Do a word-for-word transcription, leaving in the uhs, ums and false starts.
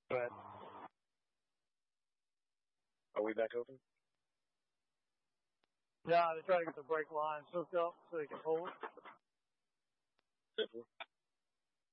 Go ahead. Are we back open? Yeah, they try to get the brake line hooked up so they can hold it. Simple.